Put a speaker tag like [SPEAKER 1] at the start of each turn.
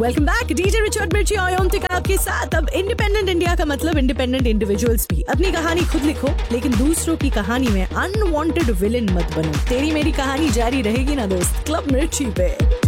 [SPEAKER 1] Welcome back, DJ Richard मिर्ची ऑयोंतिका आपके साथ। अब इंडिपेंडेंट इंडिया का मतलब इंडिपेंडेंट इंडिविजुअल्स भी। अपनी कहानी खुद लिखो, लेकिन दूसरों की कहानी में अनवांटेड विलेन मत बनो। तेरी मेरी कहानी जारी रहेगी ना दोस्त, क्लब मिर्ची पे।